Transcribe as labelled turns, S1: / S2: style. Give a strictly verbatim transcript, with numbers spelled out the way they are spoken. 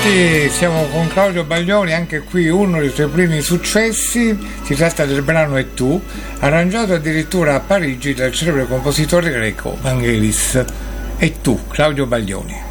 S1: tutti, siamo con Claudio Baglioni, anche qui uno dei suoi primi successi, si tratta del brano E tu, arrangiato addirittura a Parigi dal celebre compositore greco Vangelis. E tu, Claudio Baglioni.